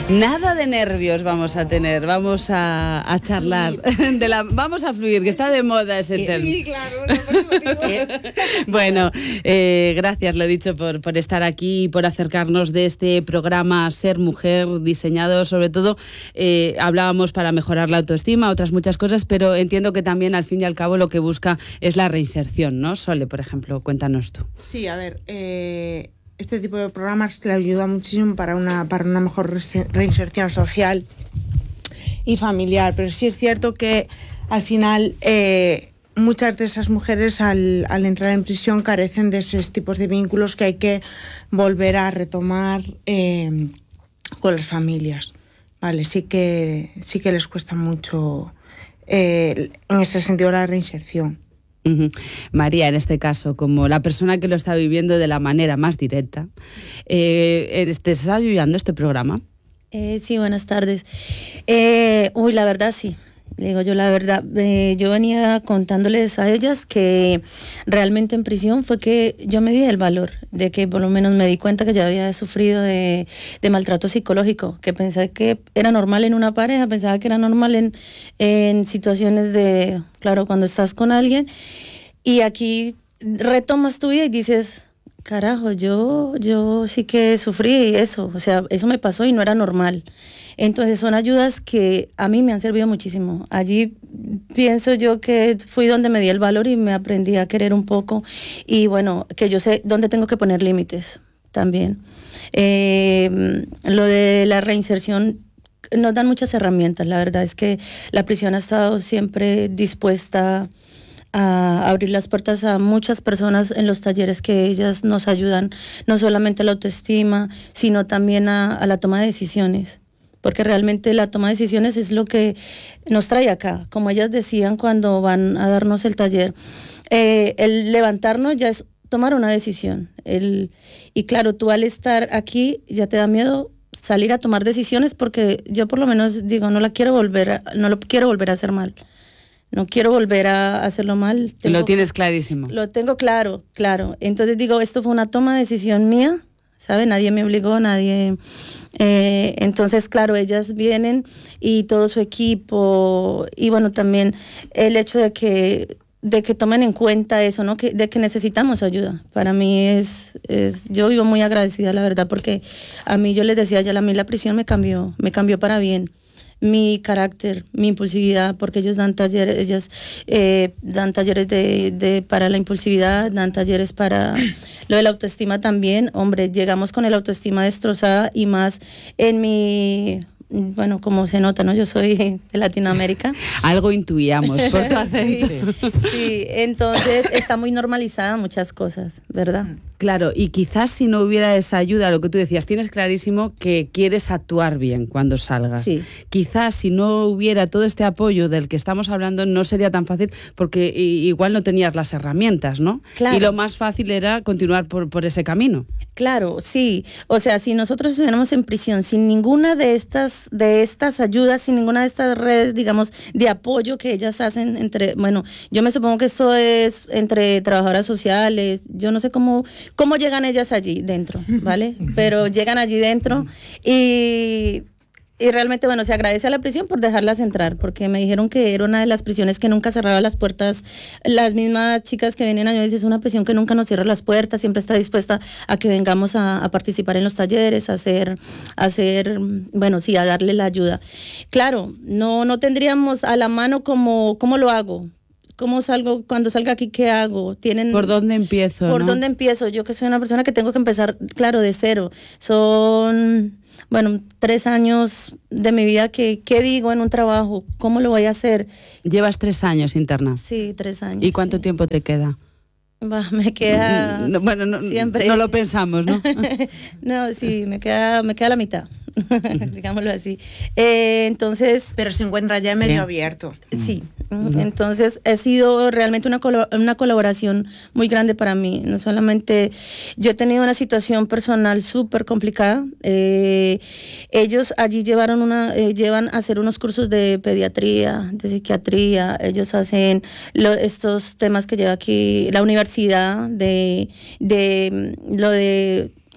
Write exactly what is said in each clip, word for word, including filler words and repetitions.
Nada de nervios vamos a tener, vamos a, a charlar, de la, vamos a fluir, que está de moda ese sí, término. Sí, claro. Bueno, eh, gracias, lo he dicho, por, por estar aquí y por acercarnos de este programa Ser Mujer, diseñado sobre todo, eh, hablábamos para mejorar la autoestima, otras muchas cosas, pero entiendo que también al fin y al cabo lo que busca es la reinserción, ¿no? Sole, por ejemplo, cuéntanos tú. Sí, a ver, eh... este tipo de programas le ayuda muchísimo para una, para una mejor reinserción social y familiar, pero sí es cierto que al final eh, muchas de esas mujeres al, al entrar en prisión carecen de esos tipos de vínculos que hay que volver a retomar eh, con las familias, ¿vale? Sí que, sí que les cuesta mucho eh, en ese sentido la reinserción. Uh-huh. María, en este caso, como la persona que lo está viviendo de la manera más directa, eh, ¿te está ayudando este programa? Eh, sí, buenas tardes. Eh, uy, la verdad sí. Digo yo la verdad, eh, yo venía contándoles a ellas que realmente en prisión fue que yo me di el valor, de que por lo menos me di cuenta que yo había sufrido de, de maltrato psicológico, que pensé que era normal en una pareja, pensaba que era normal en, en situaciones de, claro, cuando estás con alguien, y aquí retomas tu vida y dices, carajo, yo, yo sí que sufrí eso, o sea, eso me pasó y no era normal. Entonces son ayudas que a mí me han servido muchísimo. Allí pienso yo que fui donde me di el valor y me aprendí a querer un poco, y bueno, que yo sé dónde tengo que poner límites también. Eh, lo de la reinserción nos dan muchas herramientas, la verdad es que la prisión ha estado siempre dispuesta a abrir las puertas a muchas personas en los talleres que ellas nos ayudan, no solamente a la autoestima, sino también a, a la toma de decisiones. Porque realmente la toma de decisiones es lo que nos trae acá. Como ellas decían cuando van a darnos el taller, eh, el levantarnos ya es tomar una decisión. El, y claro, tú al estar aquí ya te da miedo salir a tomar decisiones, porque yo por lo menos digo, no la quiero volver a, no lo quiero volver a hacer mal. No quiero volver a hacerlo mal. Tengo, lo tienes clarísimo. Lo tengo claro, claro. Entonces digo, esto fue una toma de decisión mía, ¿sabe? Nadie me obligó, nadie... Eh, entonces, claro, ellas vienen y todo su equipo, y bueno, también el hecho de que de que tomen en cuenta eso, ¿no? Que, de que necesitamos ayuda. Para mí es, es... Yo vivo muy agradecida, la verdad, porque a mí, yo les decía, ya a mí la prisión me cambió, me cambió para bien. Mi carácter, mi impulsividad, porque ellos dan talleres, ellas eh, dan talleres de, de para la impulsividad, dan talleres para lo de la autoestima también. Hombre, llegamos con el autoestima destrozada, y más en mi, bueno, como se nota, ¿no? Yo soy de Latinoamérica. Algo intuíamos por tu acento. Sí, sí, entonces está muy normalizada muchas cosas, ¿verdad? Claro, y quizás si no hubiera esa ayuda, lo que tú decías, tienes clarísimo que quieres actuar bien cuando salgas. Sí. Quizás si no hubiera todo este apoyo del que estamos hablando, no sería tan fácil, porque igual no tenías las herramientas, ¿no? Claro. Y lo más fácil era continuar por, por ese camino. Claro, sí. O sea, si nosotros estuviéramos en prisión sin ninguna de estas, de estas ayudas, sin ninguna de estas redes, digamos, de apoyo que ellas hacen entre, bueno, yo me supongo que esto es entre trabajadoras sociales, yo no sé cómo, cómo llegan ellas allí dentro, ¿vale? Pero llegan allí dentro y... Y realmente, bueno, se agradece a la prisión por dejarlas entrar, porque me dijeron que era una de las prisiones que nunca cerraba las puertas. Las mismas chicas que vienen a dicen, es una prisión que nunca nos cierra las puertas, siempre está dispuesta a que vengamos a, a participar en los talleres, a hacer, a hacer, bueno, sí, a darle la ayuda. Claro, no, no tendríamos a la mano cómo, cómo lo hago. ¿Cómo salgo? Cuando salga aquí, ¿qué hago? ¿Tienen, ¿Por dónde empiezo? ¿Por ¿no? dónde empiezo? Yo que soy una persona que tengo que empezar, claro, de cero. Son... Bueno, tres años de mi vida que, ¿qué digo en un trabajo? ¿Cómo lo voy a hacer? Llevas tres años interna. Sí, tres años. ¿Y cuánto sí. tiempo te queda? Bah, me queda no, bueno, no, siempre. No lo pensamos, ¿no? No, sí, me queda, me queda la mitad. Digámoslo así. Eh, entonces... Pero se encuentra ya medio sí. abierto. Sí, uh-huh. Entonces ha sido realmente una, col- una colaboración muy grande para mí. No solamente yo he tenido una situación personal súper complicada. Eh, ellos allí llevaron una, eh, llevan a hacer unos cursos de pediatría, de psiquiatría. Ellos hacen lo, estos temas que lleva aquí la universidad de, de lo de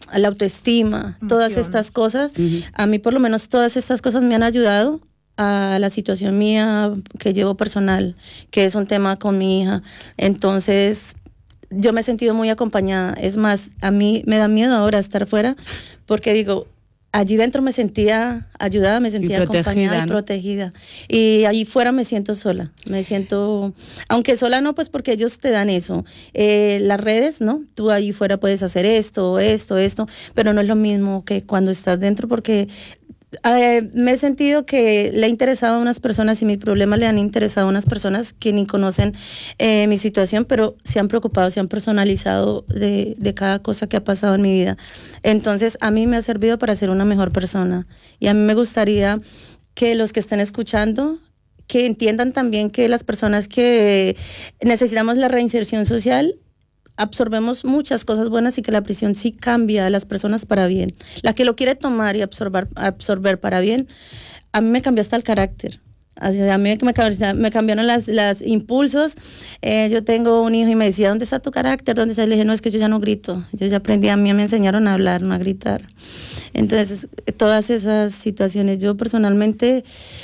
la autoestima, Emoción. Todas estas cosas. Uh-huh. A mí por lo menos todas estas cosas me han ayudado a la situación mía que llevo personal, que es un tema con mi hija. Entonces, yo me he sentido muy acompañada. Es más, a mí me da miedo ahora estar fuera, porque digo, allí dentro me sentía ayudada, me sentía y acompañada, ¿no? Y protegida. Y allí fuera me siento sola. Me siento, aunque sola no, pues porque ellos te dan eso. Eh, las redes, ¿no? Tú allí fuera puedes hacer esto, esto, esto, pero no es lo mismo que cuando estás dentro, porque Eh, me he sentido que le ha interesado a unas personas y mis problemas le han interesado a unas personas que ni conocen eh, mi situación, pero se han preocupado, se han personalizado de, de cada cosa que ha pasado en mi vida. Entonces, a mí me ha servido para ser una mejor persona. Y a mí me gustaría que los que estén escuchando, que entiendan también que las personas que necesitamos la reinserción social, absorbemos muchas cosas buenas y que la prisión sí cambia a las personas para bien. La que lo quiere tomar y absorber, absorber para bien, a mí me cambió hasta el carácter. Así, a mí me, me cambiaron las, las impulsos. Eh, yo tengo un hijo y me decía, ¿dónde está tu carácter? ¿Dónde está? Le dije, no, es que yo ya no grito. Yo ya aprendí, a mí me enseñaron a hablar, no a gritar. Entonces, todas esas situaciones, yo personalmente...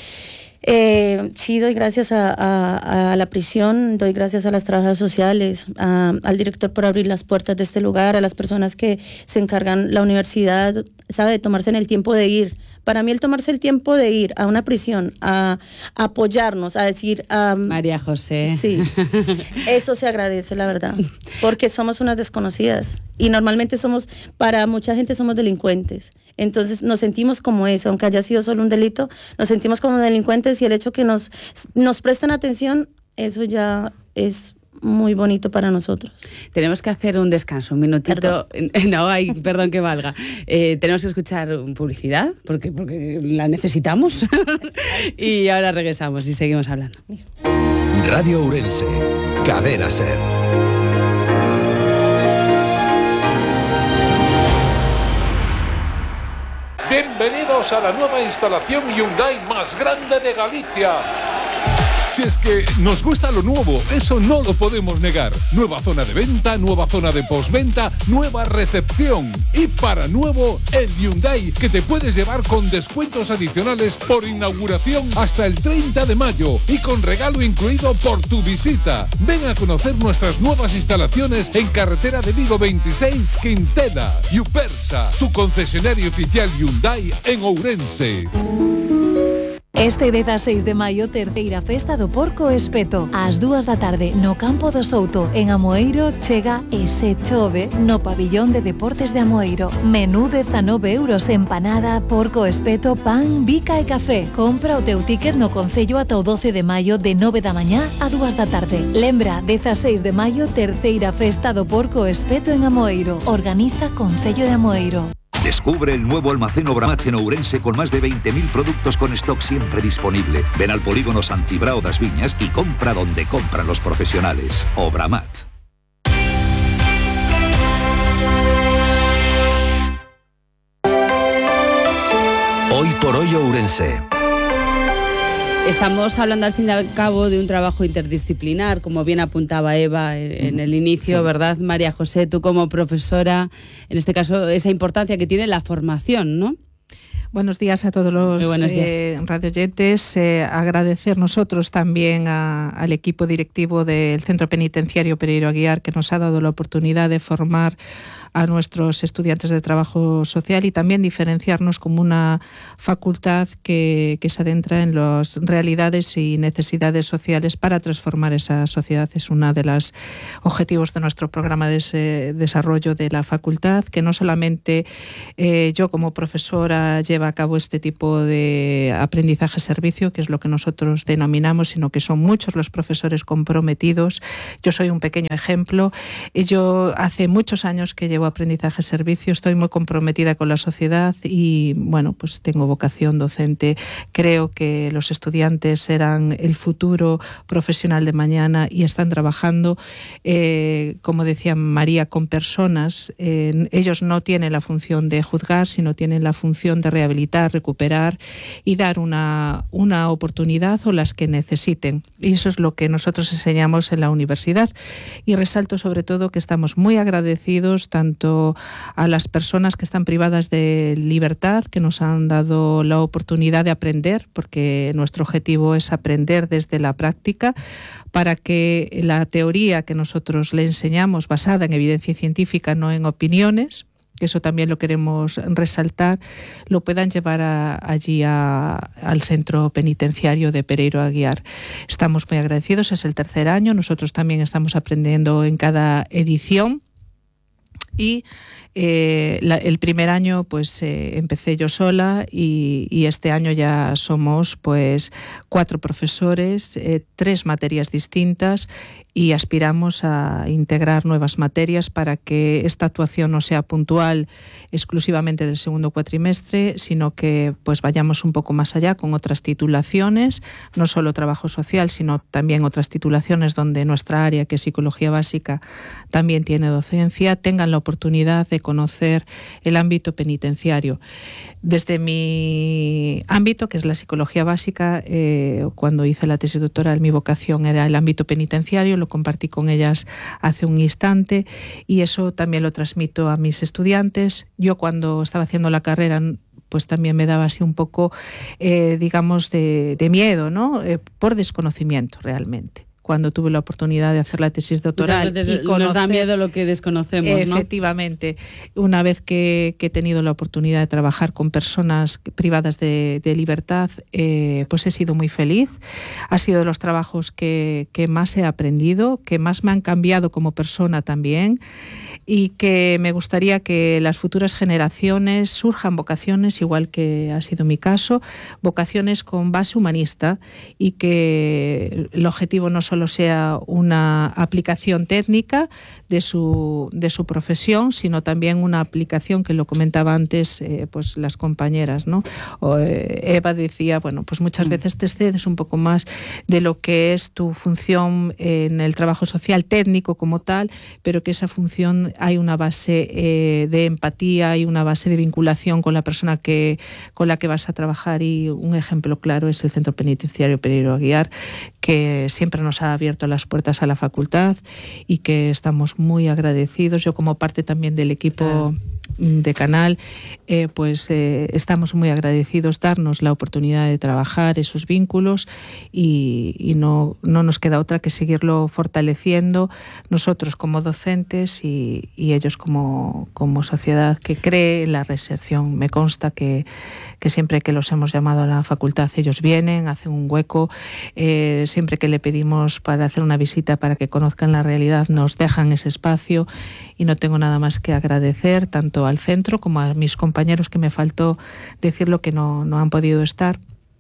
Eh, sí, doy gracias a, a, a la prisión, doy gracias a las trabajadoras sociales, a, al director por abrir las puertas de este lugar, a las personas que se encargan, la universidad, sabe, de tomarse en el tiempo de ir. Para mí el tomarse el tiempo de ir a una prisión, a, a apoyarnos, a decir... Um, María José. Sí, eso se agradece, la verdad, porque somos unas desconocidas y normalmente somos, para mucha gente somos delincuentes. Entonces nos sentimos como eso, aunque haya sido solo un delito, nos sentimos como delincuentes y el hecho que nos, nos presten atención, eso ya es muy bonito para nosotros. Tenemos que hacer un descanso, un minutito. Perdón. No, ay, perdón que valga. Eh, tenemos que escuchar publicidad, porque, porque la necesitamos. Y ahora regresamos y seguimos hablando. Radio Ourense, Cadena SER. Bienvenidos a la nueva instalación Hyundai más grande de Galicia. Si es que nos gusta lo nuevo, eso no lo podemos negar. Nueva zona de venta, nueva zona de postventa, nueva recepción. Y para nuevo, el Hyundai, que te puedes llevar con descuentos adicionales por inauguración hasta el treinta de mayo y con regalo incluido por tu visita. Ven a conocer nuestras nuevas instalaciones en carretera de Vigo veintiséis, Quintela. Yupersa, tu concesionario oficial Hyundai en Ourense. Este dezasseis de maio, terceira festa do Porco Espeto. Ás dúas da tarde, no Campo do Souto, en Amoeiro, chega e se chove no pabillón de deportes de Amoeiro. Menú dezanove euros, empanada, porco espeto, pan, bica e café. Compra o teu ticket no Concello ata o doce de maio, de nove da mañá a dúas da tarde. Lembra, dezasseis de maio, terceira festa do Porco Espeto en Amoeiro. Organiza Concello de Amoeiro. Descubre el nuevo almacén Obramat en Ourense con más de veinte mil productos con stock siempre disponible. Ven al polígono San Cibrao das Viñas y compra donde compran los profesionales. Obramat. Hoy por hoy Ourense. Estamos hablando al fin y al cabo de un trabajo interdisciplinar, como bien apuntaba Eva en el inicio, sí. ¿Verdad, María José? Tú como profesora, en este caso, esa importancia que tiene la formación, ¿no? Buenos días a todos los eh, radioyentes. Eh, agradecer nosotros también a, al equipo directivo del Centro Penitenciario Pereiro Aguiar, que nos ha dado la oportunidad de formar a nuestros estudiantes de trabajo social y también diferenciarnos como una facultad que, que se adentra en las realidades y necesidades sociales para transformar esa sociedad. Es uno de los objetivos de nuestro programa de desarrollo de la facultad, que no solamente eh, yo como profesora lleva a cabo este tipo de aprendizaje-servicio, que es lo que nosotros denominamos, sino que son muchos los profesores comprometidos. Yo soy un pequeño ejemplo. Yo hace muchos años que llevo aprendizaje-servicio, estoy muy comprometida con la sociedad y, bueno, pues tengo vocación docente. Creo que los estudiantes serán el futuro profesional de mañana y están trabajando, eh, como decía María, con personas. Eh, ellos no tienen la función de juzgar, sino tienen la función de rehabilitar rehabilitar, recuperar y dar una, una oportunidad o las que necesiten. Y eso es lo que nosotros enseñamos en la universidad. Y resalto sobre todo que estamos muy agradecidos tanto a las personas que están privadas de libertad, que nos han dado la oportunidad de aprender, porque nuestro objetivo es aprender desde la práctica, para que la teoría que nosotros le enseñamos, basada en evidencia científica, no en opiniones, que eso también lo queremos resaltar, lo puedan llevar a, allí a, al centro penitenciario de Pereiro Aguiar. Estamos muy agradecidos, es el tercer año, nosotros también estamos aprendiendo en cada edición. Y eh, la, el primer año pues eh, empecé yo sola y, y este año ya somos pues cuatro profesores, eh, tres materias distintas, y aspiramos a integrar nuevas materias para que esta actuación no sea puntual exclusivamente del segundo cuatrimestre, sino que pues vayamos un poco más allá con otras titulaciones, no solo trabajo social, sino también otras titulaciones donde nuestra área, que es psicología básica, también tiene docencia, tengan la oportunidad de conocer el ámbito penitenciario. Desde mi ámbito, que es la psicología básica, eh, cuando hice la tesis doctoral, mi vocación era el ámbito penitenciario, lo compartí con ellas hace un instante y eso también lo transmito a mis estudiantes. Yo cuando estaba haciendo la carrera pues también me daba así un poco, eh, digamos, de, de miedo, ¿no? Eh, por desconocimiento realmente. Cuando tuve la oportunidad de hacer la tesis doctoral. Muchas veces y conocer, nos da miedo lo que desconocemos, ¿no? Efectivamente. Una vez que, que he tenido la oportunidad de trabajar con personas privadas de, de libertad, eh, pues he sido muy feliz. Ha sido de los trabajos que, que más he aprendido, que más me han cambiado como persona también, y que me gustaría que las futuras generaciones surjan vocaciones, igual que ha sido mi caso, vocaciones con base humanista, y que el objetivo no solo sea una aplicación técnica de su, de su profesión, sino también una aplicación, que lo comentaba antes eh, pues las compañeras, ¿no? O, eh, Eva decía, bueno, pues muchas veces te excedes un poco más de lo que es tu función en el trabajo social técnico como tal, pero que esa función hay una base eh, de empatía, hay una base de vinculación con la persona que, con la que vas a trabajar, y un ejemplo claro es el Centro Penitenciario Pereiro Aguiar, que siempre nos ha abierto las puertas a la facultad y que estamos muy agradecidos. Yo, como parte también del equipo claro. de Canal, eh, pues eh, estamos muy agradecidos, darnos la oportunidad de trabajar esos vínculos, y, y no, no nos queda otra que seguirlo fortaleciendo, nosotros como docentes y, y ellos como, como sociedad que cree en la reinserción. Me consta que, que siempre que los hemos llamado a la facultad, ellos vienen, hacen un hueco, eh, siempre que le pedimos para hacer una visita para que conozcan la realidad, nos dejan ese espacio, y no tengo nada más que agradecer tanto al centro como a mis compañeros, que me faltó decirlo, que no, no han podido estar,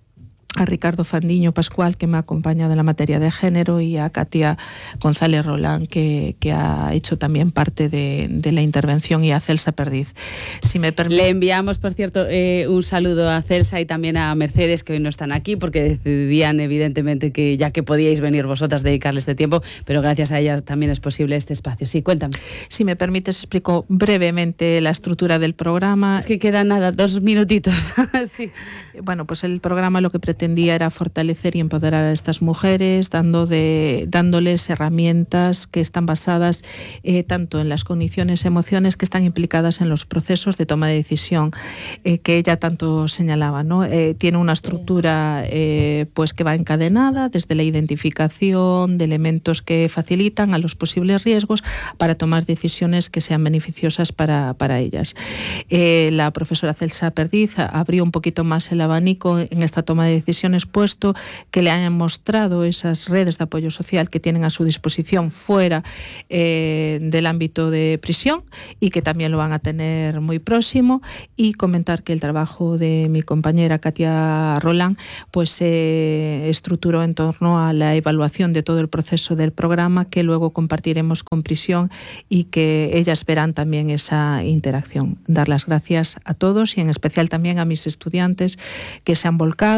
a Ricardo Fandiño Pascual, que me ha acompañado en la materia de género, y a Katia González Rolán, que, que ha hecho también parte de, de la intervención, y a Celsa Perdiz. Si me permite... Le enviamos, por cierto, eh, un saludo a Celsa y también a Mercedes, que hoy no están aquí porque decidían, evidentemente, que ya que podíais venir vosotras, dedicarle este tiempo, pero gracias a ellas también es posible este espacio. Sí, cuéntame. Si me permites, explico brevemente la estructura del programa. Es que queda nada, dos minutitos. Sí. Bueno, pues el programa lo que pretendía era fortalecer y empoderar a estas mujeres, dando de, dándoles herramientas que están basadas eh, tanto en las cogniciones, emociones que están implicadas en los procesos de toma de decisión, eh, que ella tanto señalaba, ¿no? Eh, tiene una estructura eh, pues que va encadenada desde la identificación de elementos que facilitan a los posibles riesgos para tomar decisiones que sean beneficiosas para, para ellas. Eh, la profesora Celsa Perdiz abrió un poquito más el abanico en esta toma de decisiones, puesto que le han mostrado esas redes de apoyo social que tienen a su disposición fuera eh, del ámbito de prisión, y que también lo van a tener muy próximo, y comentar que el trabajo de mi compañera Katia Rolán pues se eh, estructuró en torno a la evaluación de todo el proceso del programa, que luego compartiremos con prisión, y que ellas verán también esa interacción. Dar las gracias a todos, y en especial también a mis estudiantes, que se han volcado, han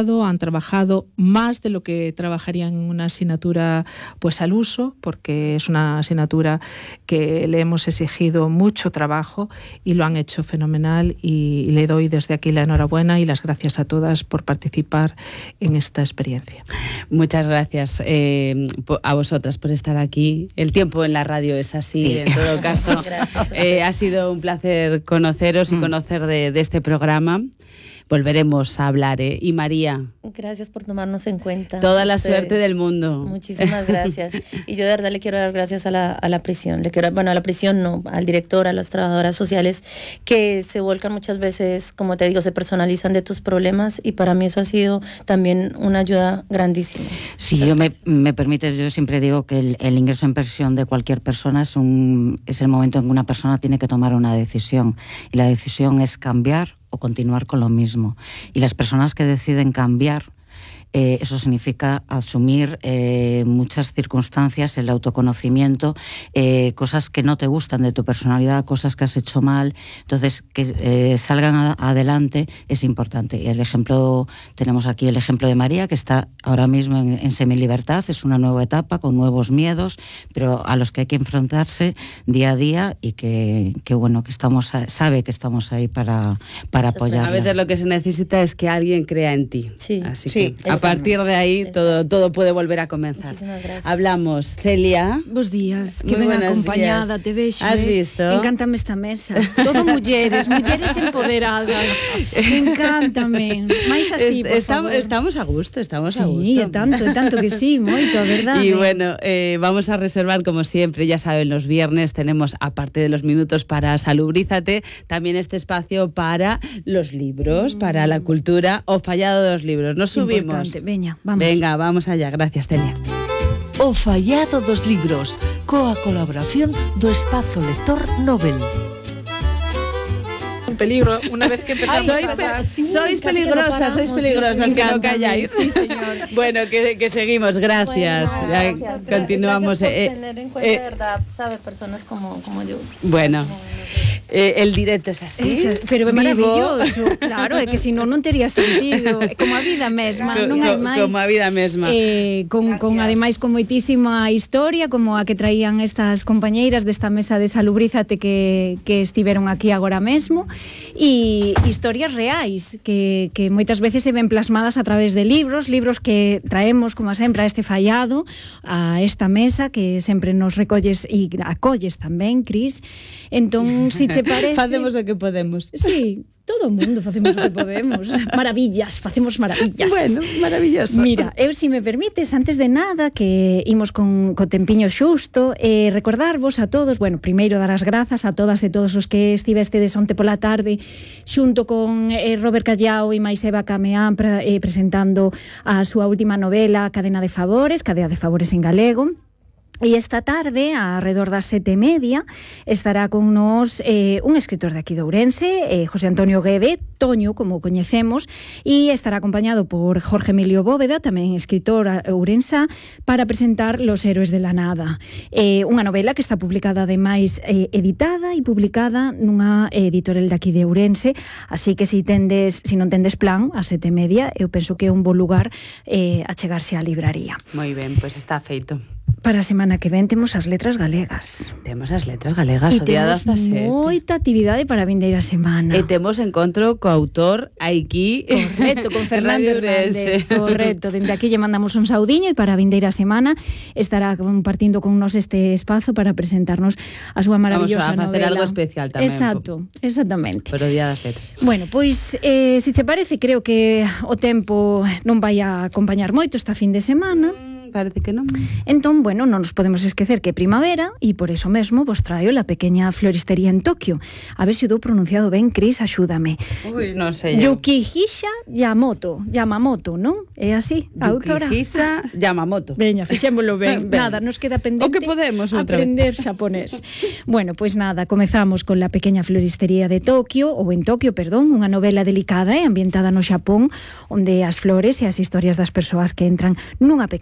trabajado más de lo que trabajarían en una asignatura pues al uso, porque es una asignatura que le hemos exigido mucho trabajo y lo han hecho fenomenal, y le doy desde aquí la enhorabuena y las gracias a todas por participar en esta experiencia. Muchas gracias eh, a vosotras por estar aquí. El tiempo en la radio es así, sí. En todo caso. eh, ha sido un placer conoceros y conocer de, de este programa. Volveremos a hablar, ¿eh? Y María, gracias por tomarnos en cuenta. Toda la suerte del mundo. Muchísimas gracias. Y yo de verdad le quiero dar gracias a la, a la prisión. Le quiero, bueno, a la prisión no, al director, a las trabajadoras sociales que se volcan muchas veces, como te digo, se personalizan de tus problemas, y para mí eso ha sido también una ayuda grandísima. Si yo me, me permites, yo siempre digo que el, el ingreso en prisión de cualquier persona es, un, es el momento en que una persona tiene que tomar una decisión, y la decisión es cambiar o continuar con lo mismo. Y las personas que deciden cambiar, eh, eso significa asumir eh, muchas circunstancias, el autoconocimiento, eh, cosas que no te gustan de tu personalidad, cosas que has hecho mal. Entonces, que eh, salgan a, adelante es importante. Y el ejemplo, tenemos aquí el ejemplo de María, que está ahora mismo en, en semilibertad. Es una nueva etapa con nuevos miedos, pero a los que hay que enfrentarse día a día, y que, que bueno, que estamos, sabe que estamos ahí para, para apoyarla. A veces lo que se necesita es que alguien crea en ti. Sí. Así sí. que a partir de ahí todo, todo puede volver a comenzar. Muchísimas gracias. Hablamos. Celia. Bos días, que Muy ben buenos acompañada, días. te vexo. Has eh? visto? Encántame esta mesa. Todo mulleres, mulleres empoderadas. Encántame. Mais así, por estamos, favor. estamos a gusto, estamos sí, a gusto. Sí, tanto, tanto que sí, moito, a verdade. Y bueno, eh, vamos a reservar, como siempre, ya saben, los viernes tenemos, aparte de los minutos para Salubrízate, también este espacio para los libros, mm. para la cultura, o fallado dos libros. Nos subimos. Veña, vamos. Venga, vamos allá. Gracias, Celia. O fallado dos libros, coa colaboración do Espazo Lector Nobel. Un peligro, una vez que empezamos sois, a... sí, sois peligrosas, sois peligrosas, que no calláis. Sí, señor. Bueno, que, que seguimos, gracias. Bueno, ya gracias. Continuamos. Gracias por eh, tener en cuenta, eh, verdad, sabe, personas como, como yo. Bueno, eh, el directo es así. Eso, pero é maravilloso, claro, é que se non non tería sentido, é como a vida mesma, Co, non hai co, máis. Como a vida mesma. Eh, con, con ademais con moitísima historia, como a que traían estas compañeiras desta mesa de Salubrízate que, que estiveron aquí agora mesmo, e historias reais que, que moitas veces se ven plasmadas a través de libros, libros que traemos, como sempre, a este fallado, a esta mesa que sempre nos recolles e acolles tamén, Cris. Entón, si te parece... Facemos o que podemos. Sí, todo o mundo facemos o que podemos. Maravillas, facemos maravillas. Bueno, maravilloso. Mira, eu, se me permites, antes de nada, que imos con co tempiño xusto, eh, recordarvos a todos, bueno, primeiro dar as grazas a todas e todos os que estivestedes onte pola tarde xunto con eh, Robert Callao e máis Eva Cameán pra, eh, presentando a súa última novela, Cadena de Favores, Cadea de Favores en galego. E esta tarde, alrededor das sete e media, estará con nos eh, un escritor de aquí de Ourense, eh, José Antonio Guede, Toño, como coñecemos, e estará acompañado por Jorge Emilio Bóveda, tamén escritor ourensa, para presentar Los héroes de la nada. Eh, unha novela que está publicada, ademais, eh, editada e publicada nunha editorial de aquí de Ourense, así que se si tendes, si non tendes plan, a sete e media, eu penso que é un bo lugar eh, a chegarse á libraría. Moi ben, pois pues está feito. Para a semana que ven temos as letras galegas. Temos as letras galegas, e o día dezasete. E temos moita actividade para a vindeira semana. E temos encontro co autor aquí. Correcto, con Fernando Hernández. Correcto, dende aquí lle mandamos un saudiño e para a vindeira semana estará compartindo con nos este espazo para presentarnos a súa maravillosa novela. Vamos a facer algo especial tamén. Exacto, exactamente. Pero o día das letras. Bueno, pois, eh, se te parece, creo que o tempo non vai a acompañar moito esta fin de semana. Parece que non. Entón, bueno, non nos podemos esquecer que é primavera e por eso mesmo vos traio la pequeña floristería en Tokio. A ver se o dou pronunciado ben, Cris, axúdame. Ui, non sei eu. Yukihisa Yamamoto, Yamamoto, non? É así, a autora. Yukihisa Yamamoto. Veña, fixémolo ben. ben. Nada, nos queda pendente o que podemos outra aprender vez. xaponés. Bueno, pois pues nada, comezamos con la pequeña floristería de Tokio, ou en Tokio, perdón, unha novela delicada e ambientada no Xapón, onde as flores e as historias das persoas que entran nunha pequena tenda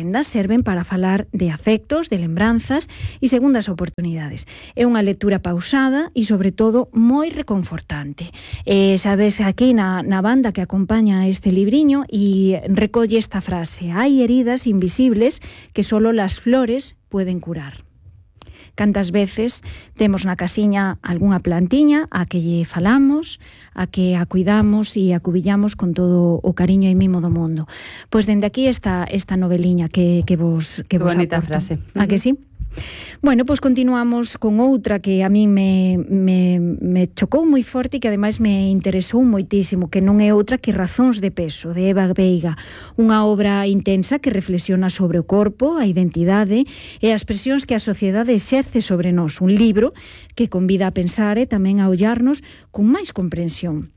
aínda serven para falar de afectos, de lembranzas e segundas oportunidades. É unha lectura pausada e, sobre todo, moi reconfortante. Eh, sabes, aquí na, na banda que acompaña este libriño e recolle esta frase: hai heridas invisibles que solo las flores pueden curar. Cantas veces temos na casiña algunha plantiña a que lle falamos, a que a cuidamos e a cubillamos con todo o cariño e mimo do mundo. Pois dende aquí esta, esta noveliña que, que vos, que vos bonita aporto. Frase. A que sí? Bueno, pois continuamos con outra que a mí me, me, me chocou moi forte e que ademais me interesou moitísimo, que non é outra que Razóns de peso, de Eva Veiga, unha obra intensa que reflexiona sobre o corpo, a identidade e as presións que a sociedade exerce sobre nós, un libro que convida a pensar e tamén a ollarnos con máis comprensión.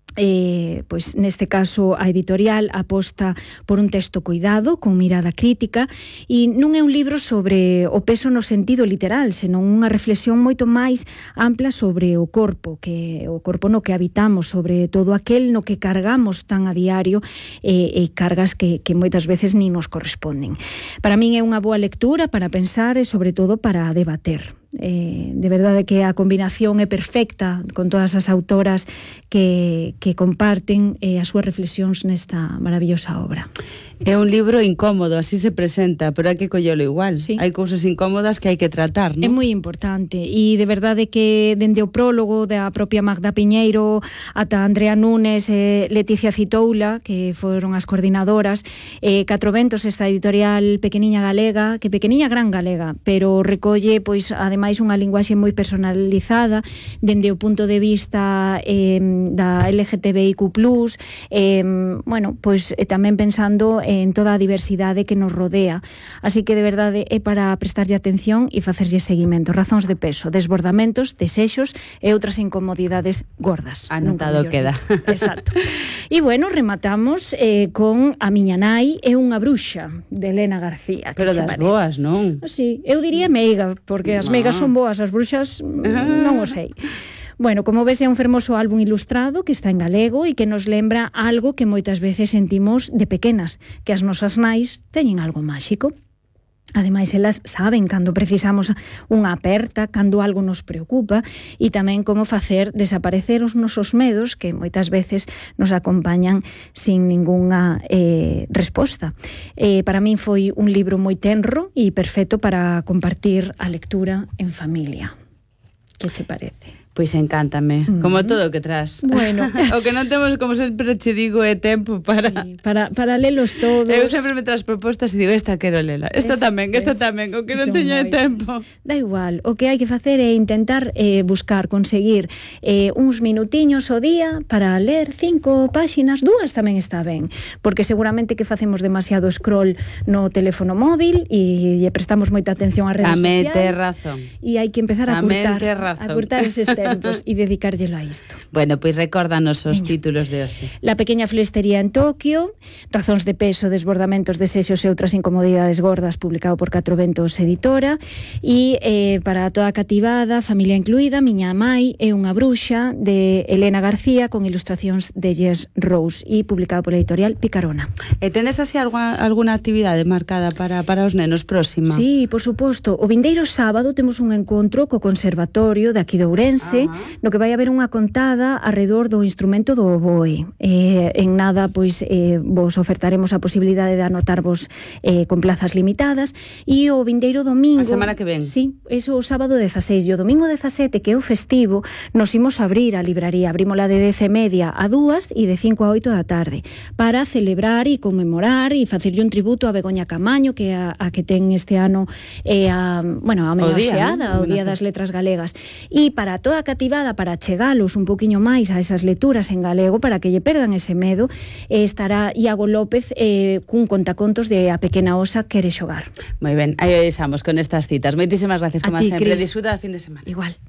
Eh, pois neste caso a editorial aposta por un texto cuidado, con mirada crítica, e non é un libro sobre o peso no sentido literal, senón unha reflexión moito máis ampla sobre o corpo, que o corpo no que habitamos, sobre todo aquel no que cargamos tan a diario e, e cargas que, que moitas veces ni nos corresponden. Para min é unha boa lectura para pensar e sobre todo para debater. Eh, de verdade que a combinación é perfecta con todas as autoras que, que comparten eh, as súas reflexións nesta maravillosa obra. É un libro incómodo, así se presenta, pero hai que collelo igual. Sí. Hai cousas incómodas que hai que tratar, non? É moi importante e de verdade que dende o prólogo da propia Magda Piñeiro ata Andrea Núñez e Leticia Citoula, que foron as coordinadoras, eh, Catro Ventos, esta editorial pequeniña galega, que pequeniña gran galega, pero recolle pois ademais unha linguaxe moi personalizada dende o punto de vista eh, da L G T B I Q plus, eh, bueno, pois eh, tamén pensando en toda a diversidade que nos rodea. Así que de verdade é para prestarlle atención e facerlle seguimento. Razóns de peso, desbordamentos, desexos e outras incomodidades gordas. Anotado queda. Exacto. E bueno, rematamos eh, con A miña nai é unha bruxa, de Elena García. Pero das parece? Boas, non? Sí, eu diría meiga, porque as meigas son boas, as bruxas non o sei. Bueno, como ves, é un fermoso álbum ilustrado que está en galego e que nos lembra algo que moitas veces sentimos de pequenas, que as nosas nais teñen algo máxico. Ademais, elas saben cando precisamos unha aperta, cando algo nos preocupa e tamén como facer desaparecer os nosos medos que moitas veces nos acompañan sin ningunha eh, resposta. Eh, para min foi un libro moi tenro e perfecto para compartir a lectura en familia. Que che parece? Pois encántame, uh-huh. Como todo o que tras. Bueno, o que non temos, como sempre che digo, é tempo para sí, para para lelos todos. Eu sempre me tras propostas e digo, esta quero lela, esta es, tamén, esta es, tamén, o que non teño tempo. Da igual, o que hai que facer é intentar eh, buscar, conseguir eh, uns minutiños ao día para ler cinco páxinas, dúas tamén está ben, porque seguramente que facemos demasiado scroll no teléfono móvil e lle prestamos moita atención ás redes Tamén sociais. Tamén razón. E hai que empezar a Tamén curtar, a curtar eses tempos e dedicárllelo a isto. Bueno, pois recórdanos os Veña. títulos de hoxe. La pequeña floristería en Tokio, Razóns de peso, desbordamentos, desexos e outras incomodidades gordas, publicado por Catro Ventos editora, e eh, para toda a cativada, familia incluída, Miña mai é unha bruxa, de Elena García, con ilustracións de Jess Rose e publicado pola editorial Picarona. E tenes así alguna, alguna actividade marcada para, para os nenos próxima? Sí, por suposto. O vindeiro sábado temos un encontro co Conservatorio de aquí de Ourense, no que vai haber unha contada arredor do instrumento do oboe. Eh, en nada, pois, eh, vos ofertaremos a posibilidade de anotarvos eh, con plazas limitadas, e o vindeiro domingo... A semana que ven. Sí, eso o sábado dezaseis, e o domingo dezasete, que é o festivo, nos imos abrir a libraría, abrímola de dez e media a dúas e de cinco a oito da tarde, para celebrar e conmemorar e facerlle un tributo a Begoña Camaño, que é a, a que ten este ano eh, a, bueno, a homenaxeada, o Día, ¿no? o Día das Letras Galegas, e para toda a cativada, para chegalos un poquinho máis a esas lecturas en galego, para que lle perdan ese medo, eh, estará Iago López eh, cun contacontos de A pequena osa quere xogar. Moi ben, aí o deixamos con estas citas. Moitísimas gracias, como ti, sempre. Cris. Disfruta da fin de semana. Igual.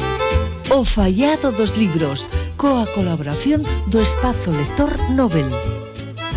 O fallado dos libros, coa colaboración do Espazo Lector Nobel.